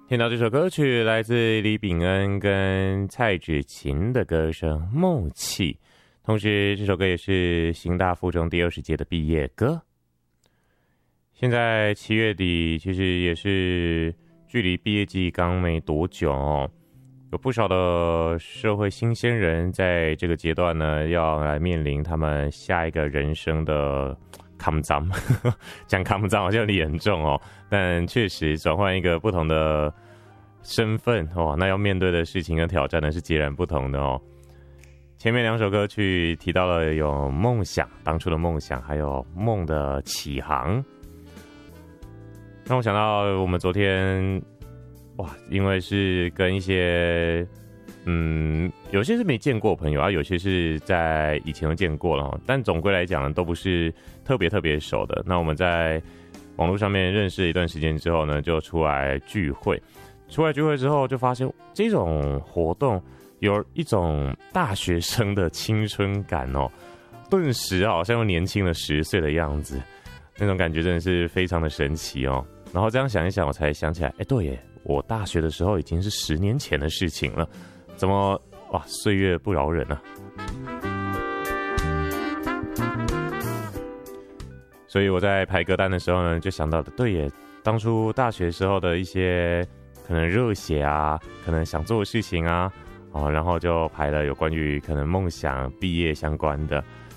听到这首歌曲来自李炳恩跟蔡芷琴的歌声《梦气》，同时这首歌也是刑大附中第20届的毕业歌。现在7月底，其实也是距离毕业季刚没多久哦，有不少的社会新鲜人在这个阶段呢，要来面临他们下一个人生的抗战。讲抗战好像有点严重哦，但确实转换一个不同的身份哦，那要面对的事情跟挑战呢是截然不同的哦。前面2首歌曲提到了有梦想，当初的梦想，还有梦的起航。让我想到我们昨天，哇，因为是跟一些有些是没见过朋友啊，有些是在以前都见过了，但总归来讲都不是特别熟的。那我们在网络上面认识一段时间之后呢，就出来聚会。出来聚会之后，就发现这种活动有一种大学生的青春感哦，顿时好像又年轻了10岁的样子，那种感觉真的是非常的神奇哦。然后这样想一想，我才想起来，对耶，我大学的时候已经是10年前的事情了，怎么哇，岁月不饶人啊！所以我在排歌单的时候呢，就想到的，对耶，当初大学时候的一些可能热血啊，可能想做的事情啊，然后就排了有关于可能梦想、毕业相关的。